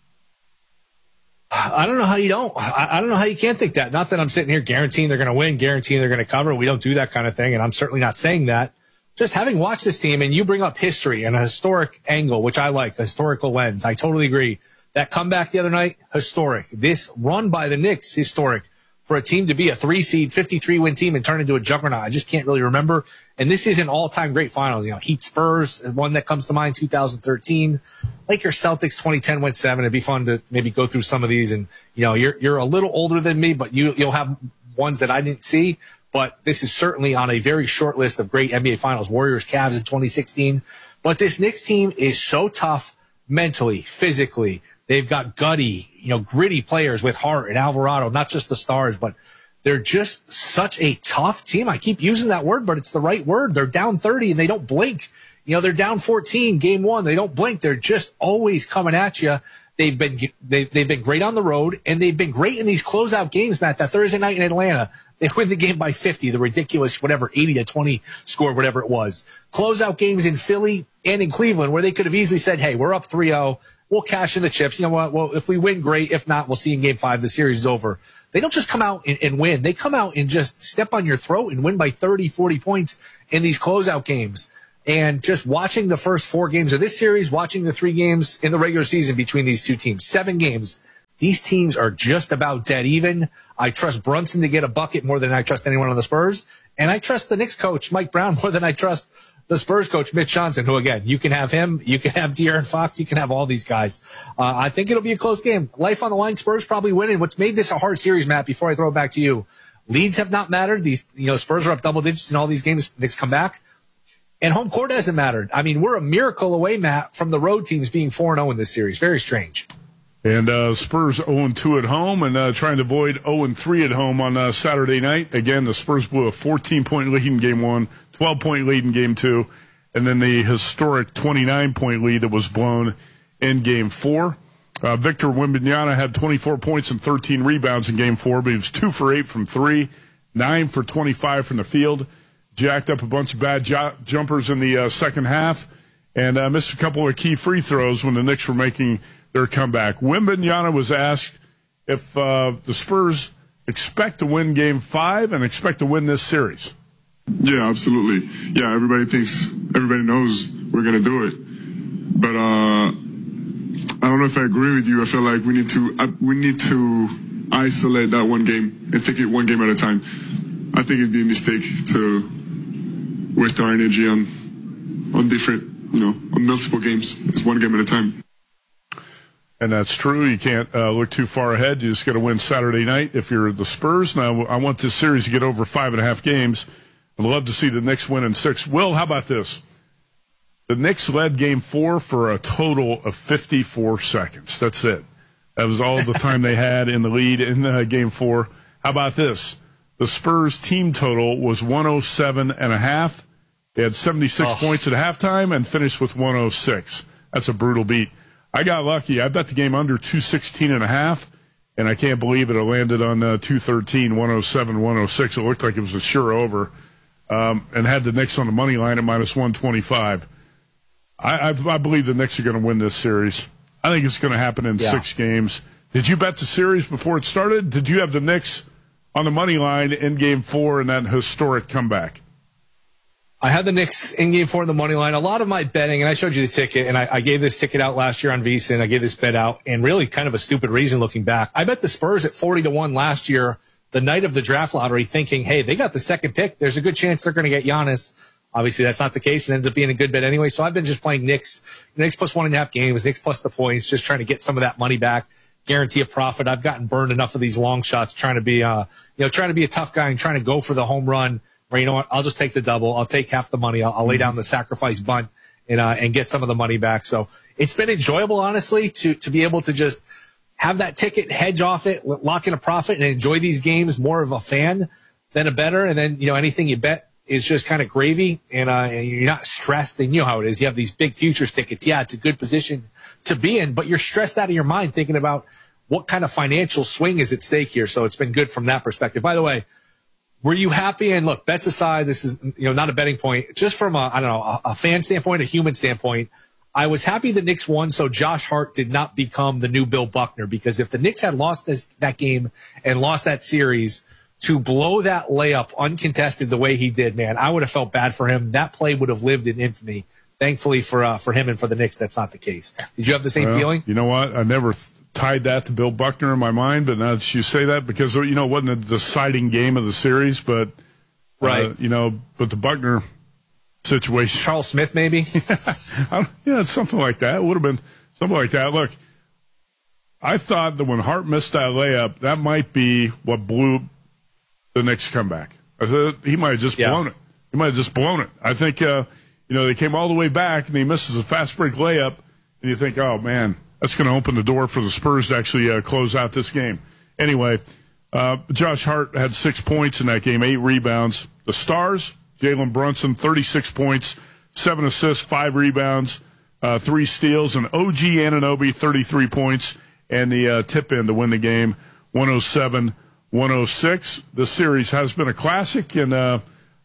I don't know how you don't. I, I don't know how you can't think that. Not that I'm sitting here guaranteeing they're going to win, guaranteeing they're going to cover. We don't do that kind of thing, and I'm certainly not saying that. Just having watched this team, and you bring up history and a historic angle, which I like, the historical lens. I totally agree. That comeback the other night, historic. This run by the Knicks, historic. For a team to be a three-seed, fifty-three win team and turn into a juggernaut, I just can't really remember. And this is an all-time great finals. You know, Heat Spurs, one that comes to mind, two thousand thirteen. Lakers Celtics, twenty ten went seven. It'd be fun to maybe go through some of these. And, you know, you're you're a little older than me, but you, you'll have ones that I didn't see. But this is certainly on a very short list of great N B A finals. Warriors, Cavs in twenty sixteen. But this Knicks team is so tough mentally, physically. They've got gutty, you know, gritty players with heart and Alvarado, not just the stars, but they're just such a tough team. I keep using that word, but it's the right word. They're down thirty and they don't blink. You know, they're down fourteen game one. They don't blink. They're just always coming at you. They've been, they, they've been great on the road, and they've been great in these closeout games, Matt. That Thursday night in Atlanta, they win the game by fifty, the ridiculous, whatever, eighty to twenty score, whatever it was. Closeout games in Philly, and in Cleveland, where they could have easily said, hey, we're up three oh. We'll cash in the chips. You know what? Well, if we win, great. If not, we'll see in game five. The series is over. They don't just come out and, and win. They come out and just step on your throat and win by thirty, forty points in these closeout games. And just watching the first four games of this series, watching the three games in the regular season between these two teams, seven games, these teams are just about dead even. I trust Brunson to get a bucket more than I trust anyone on the Spurs. And I trust the Knicks coach, Mike Brown, more than I trust the Spurs coach, Mitch Johnson, who, again, you can have him, you can have De'Aaron Fox, you can have all these guys. Uh, I think it'll be a close game. Life on the line, Spurs probably winning. What's made this a hard series, Matt, before I throw it back to you, leads have not mattered. These, you know, Spurs are up double digits in all these games. Knicks come back. And home court hasn't mattered. I mean, we're a miracle away, Matt, from the road teams being four and oh in this series. Very strange. And uh, Spurs oh and two at home and uh, trying to avoid oh and three at home on uh, Saturday night. Again, the Spurs blew a fourteen-point lead in game one, twelve-point lead in game two, and then the historic twenty-nine-point lead that was blown in game four. Uh, Victor Wembanyama had twenty-four points and thirteen rebounds in game four, but he was two for eight from three, nine for twenty-five from the field. Jacked up a bunch of bad jo- jumpers in the uh, second half and uh, missed a couple of key free throws when the Knicks were making their comeback. Wembanyama was asked if uh, the Spurs expect to win game five and expect to win this series. Yeah, absolutely. Yeah, everybody thinks, everybody knows we're going to do it. But uh, I don't know if I agree with you. I feel like we need to uh, we need to isolate that one game and take it one game at a time. I think it'd be a mistake to waste our energy on on different, you know, on multiple games. It's one game at a time. And that's true. You can't uh, look too far ahead. You just got to win Saturday night if you're the Spurs. Now, I want this series to get over five and a half games. I'd love to see the Knicks win in six. Will, how about this? The Knicks led game four for a total of fifty-four seconds. That's it. That was all the time they had in the lead in uh, game four. How about this? The Spurs team total was one oh seven and a half. They had seventy-six oh. points at halftime and finished with one oh six. That's a brutal beat. I got lucky. I bet the game under two sixteen and a half, and I can't believe it. It landed on uh, two thirteen, one oh seven, one oh six. It looked like it was a sure over, um, and had the Knicks on the money line at minus one twenty-five. I, I, I believe the Knicks are going to win this series. I think it's going to happen in yeah. six games. Did you bet the series before it started? Did you have the Knicks on the money line in game four in that historic comeback? I had the Knicks in game four in the money line. A lot of my betting, and I showed you the ticket, and I, I gave this ticket out last year on VSiN. I gave this bet out, and really kind of a stupid reason looking back. I bet the Spurs at forty to one last year, the night of the draft lottery, thinking, hey, they got the second pick. There's a good chance they're going to get Giannis. Obviously, that's not the case. It ends up being a good bet anyway. So I've been just playing Knicks, Knicks plus one and a half games, Knicks plus the points, just trying to get some of that money back, guarantee a profit. I've gotten burned enough of these long shots, trying to be, uh, you know, trying to be a tough guy and trying to go for the home run. Or you know what? I'll just take the double. I'll take half the money. I'll, I'll lay down the sacrifice bunt and uh, and get some of the money back. So it's been enjoyable, honestly, to to be able to just have that ticket, hedge off it, lock in a profit, and enjoy these games more of a fan than a bettor. And then you know anything you bet is just kind of gravy, and, uh, and you're not stressed. And you know how it is. You have these big futures tickets. Yeah, it's a good position to be in, but you're stressed out of your mind thinking about what kind of financial swing is at stake here. So it's been good from that perspective. By the way, were you happy? And look, bets aside, this is you know not a betting point. Just from a I don't know a, a fan standpoint, a human standpoint, I was happy the Knicks won, so Josh Hart did not become the new Bill Buckner. Because if the Knicks had lost this, that game and lost that series, to blow that layup uncontested the way he did, man, I would have felt bad for him. That play would have lived in infamy. Thankfully for uh, for him and for the Knicks, that's not the case. Did you have the same well, feeling? You know what? I never th- tied that to Bill Buckner in my mind, but now that you say that, because you know it wasn't a deciding game of the series, but uh, right, you know, but the Buckner situation, Charles Smith, maybe, yeah, yeah, something like that. It would have been something like that. Look, I thought that when Hart missed that layup, that might be what blew the Knicks comeback. I said he might have just yeah. blown it. He might have just blown it. I think, uh, you know, they came all the way back and he misses a fast break layup, and you think, oh man, that's going to open the door for the Spurs to actually uh, close out this game. Anyway, uh, Josh Hart had six points in that game, eight rebounds. The Stars, Jalen Brunson, thirty-six points, seven assists, five rebounds, uh, three steals, and O G Anunoby, thirty-three points, and the uh, tip in to win the game, one oh seven one oh six. This series has been a classic, and uh,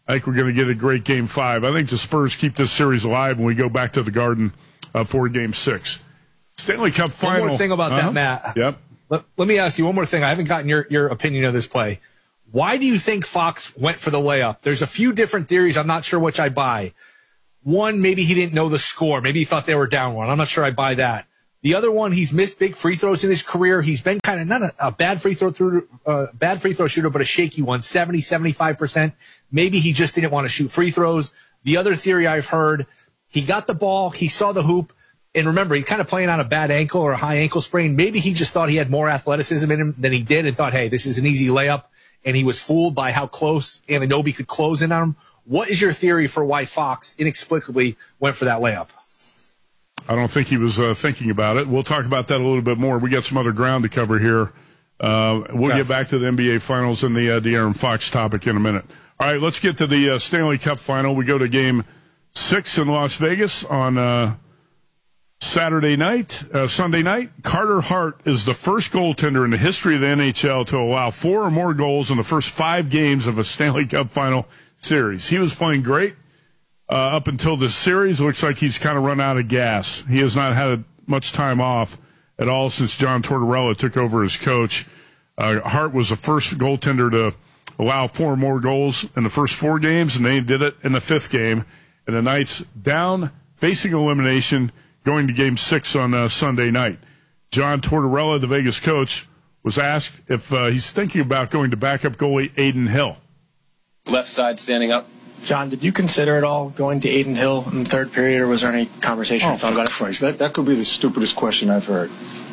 I think we're going to get a great Game Five. I think the Spurs keep this series alive when we go back to the Garden uh, for Game Six. Stanley Cup Final. One more thing about uh-huh. that, Matt. Yep. Let, let me ask you one more thing. I haven't gotten your, your opinion of this play. Why do you think Fox went for the layup? There's a few different theories. I'm not sure which I buy. One, maybe he didn't know the score. Maybe he thought they were down one. I'm not sure I buy that. The other one, he's missed big free throws in his career. He's been kind of not a, a bad free throw through, uh, bad free throw shooter, but a shaky one, seventy, seventy-five percent. Maybe he just didn't want to shoot free throws. The other theory I've heard, he got the ball, he saw the hoop, and remember, he's kind of playing on a bad ankle or a high ankle sprain. Maybe he just thought he had more athleticism in him than he did and thought, hey, this is an easy layup, and he was fooled by how close Anunoby could close in on him. What is your theory for why Fox inexplicably went for that layup? I don't think he was uh, thinking about it. We'll talk about that a little bit more. We got some other ground to cover here. Uh, we'll yes. get back to the N B A Finals and the uh, De'Aaron Fox topic in a minute. All right, let's get to the uh, Stanley Cup Final. We go to Game Six in Las Vegas on uh, Saturday night, uh, Sunday night. Carter Hart is the first goaltender in the history of the N H L to allow four or more goals in the first five games of a Stanley Cup Final series. He was playing great. Uh, up until this series, looks like he's kind of run out of gas. He has not had much time off at all since John Tortorella took over as coach. Uh, Hart was the first goaltender to allow four or more goals in the first four games, and they did it in the fifth game. And the Knights down, facing elimination, going to Game Six on uh, Sunday night. John Tortorella, the Vegas coach, was asked if uh, he's thinking about going to backup goalie Adin Hill. Left side standing up. John, did you consider at all going to Adin Hill in the third period, or was there any conversation oh, you thought about it? Christ, that, that could be the stupidest question I've heard.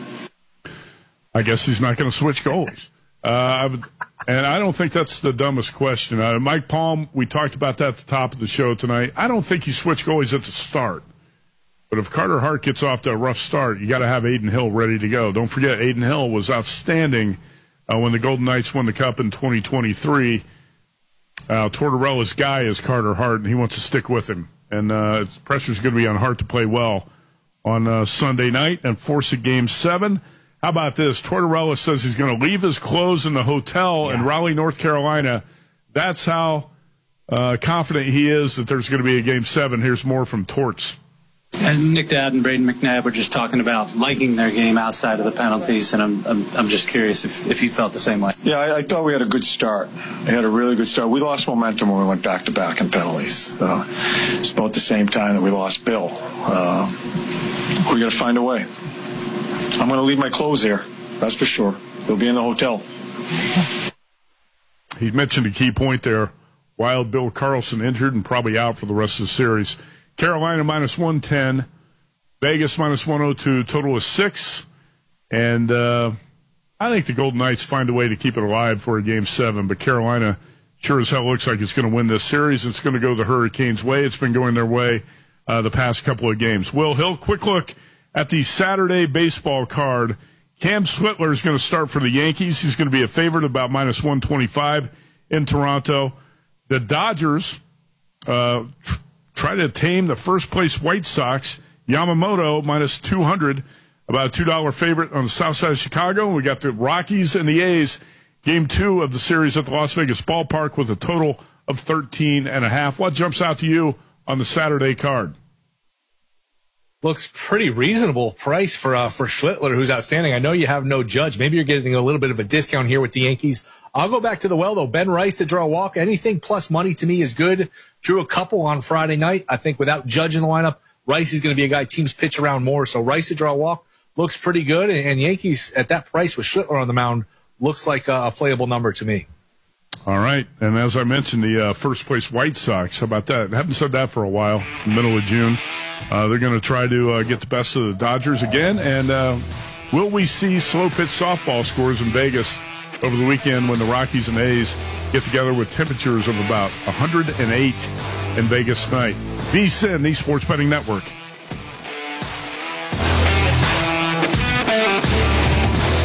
I guess he's not going to switch goalies. Uh, and I don't think that's the dumbest question. Uh, Mike Palm, we talked about that at the top of the show tonight. I don't think you switch goalies at the start. But if Carter Hart gets off to a rough start, you got to have Adin Hill ready to go. Don't forget, Adin Hill was outstanding uh, when the Golden Knights won the Cup in twenty twenty-three. Uh, Tortorella's guy is Carter Hart, and he wants to stick with him. And uh, pressure's going to be on Hart to play well on uh, Sunday night and force a Game seven. How about this? Tortorella says he's going to leave his clothes in the hotel yeah. in Raleigh, North Carolina. That's how uh, confident he is that there's going to be a Game seven. Here's more from Torts. And Nick Dad and Braden McNabb were just talking about liking their game outside of the penalties, and I'm I'm, I'm just curious if, if you felt the same way. Yeah, I, I thought we had a good start. We had a really good start. We lost momentum when we went back-to-back in penalties. Uh, it's about the same time that we lost Bill. Uh, we got to find a way. I'm going to leave my clothes here, that's for sure. They'll be in the hotel. He mentioned a key point there. Wild Bill Carlson injured and probably out for the rest of the series. Carolina minus one ten, Vegas minus one oh two, total is six. And uh, I think the Golden Knights find a way to keep it alive for a Game seven, but Carolina sure as hell looks like it's going to win this series. It's going to go the Hurricanes' way. It's been going their way uh, the past couple of games. Will Hill, quick look at the Saturday baseball card. Cam Switler is going to start for the Yankees. He's going to be a favorite, about minus one twenty-five in Toronto. The Dodgers uh, tr- try to tame the first-place White Sox. Yamamoto, minus two hundred, about a two dollar favorite on the south side of Chicago. We got the Rockies and the A's, game two of the series at the Las Vegas ballpark with a total of thirteen and a half. What jumps out to you on the Saturday card? Looks pretty reasonable price for uh, for Schlittler, who's outstanding. I know you have no Judge. Maybe you're getting a little bit of a discount here with the Yankees. I'll go back to the well, though. Ben Rice to draw a walk. Anything plus money to me is good. Drew a couple on Friday night. I think without Judge in the lineup, Rice is going to be a guy teams pitch around more. So Rice to draw a walk looks pretty good. And Yankees at that price with Schlittler on the mound looks like a, a playable number to me. All right. And as I mentioned, the uh, first-place White Sox, how about that? I haven't said that for a while, in the middle of June. Uh, they're going to try to uh, get the best of the Dodgers again. And uh, will we see slow-pitch softball scores in Vegas over the weekend when the Rockies and A's get together with temperatures of about one hundred eight in Vegas tonight? VSiN, the Sports Betting Network. Five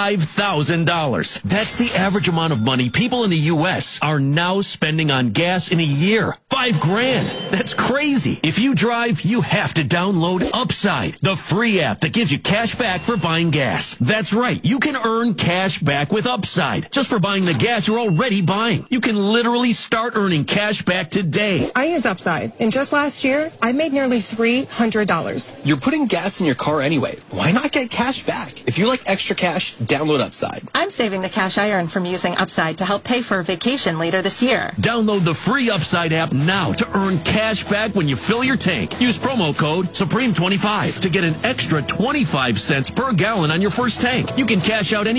five thousand dollars. That's the average amount of money people in the U S are now spending on gas in a year. Five grand. That's crazy. If you drive, you have to download Upside, the free app that gives you cash back for buying gas. That's right. You can earn cash back with Upside just for buying the gas you're already buying. You can literally start earning cash back today. I use Upside, and just last year, I made nearly three hundred dollars. You're putting gas in your car anyway. Why not get cash back? If you like extra cash, download Upside. I'm saving the cash I earn from using Upside to help pay for a vacation later this year. Download the free Upside app now to earn cash back when you fill your tank. Use promo code Supreme twenty-five to get an extra twenty-five cents per gallon on your first tank. You can cash out any